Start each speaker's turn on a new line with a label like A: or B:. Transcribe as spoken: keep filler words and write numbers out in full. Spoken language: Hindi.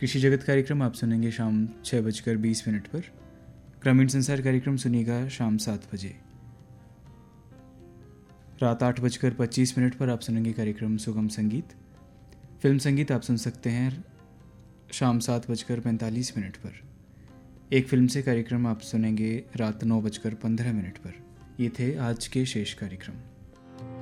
A: कृषि जगत कार्यक्रम आप सुनेंगे शाम छः बजकर बीस मिनट पर। ग्रामीण संसार कार्यक्रम सुनिएगा शाम सात बजे। रात आठ बजकर पच्चीस मिनट पर आप सुनेंगे कार्यक्रम सुगम संगीत। फिल्म संगीत आप सुन सकते हैं शाम सात बजकर पैंतालीस मिनट पर। एक फिल्म से कार्यक्रम आप सुनेंगे रात नौ बजकर पंद्रह मिनट पर। ये थे आज के शेष कार्यक्रम।